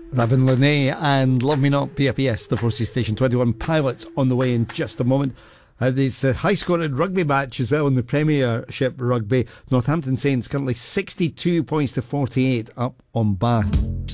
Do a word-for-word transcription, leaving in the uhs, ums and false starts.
Raven Lene and Love Me Not, P F E S, the Forces Station twenty-one Pilots on the way in just a moment. Uh, there's a high-scoring rugby match as well in the Premiership Rugby. Northampton Saints currently sixty-two points to forty-eight up on Bath.